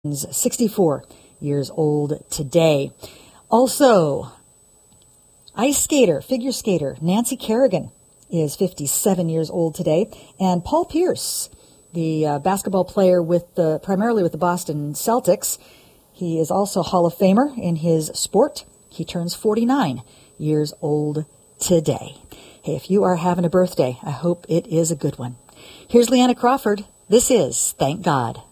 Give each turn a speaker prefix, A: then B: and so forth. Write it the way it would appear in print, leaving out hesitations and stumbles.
A: 64 years old today. Also, ice skater, figure skater, Nancy Kerrigan is 57 years old today. And Paul Pierce, the basketball player primarily with the Boston Celtics, he is also Hall of Famer in his sport. He turns 49 years old today. Hey, if you are having a birthday, I hope it is a good one. Here's Leanna Crawford. This is Thank God.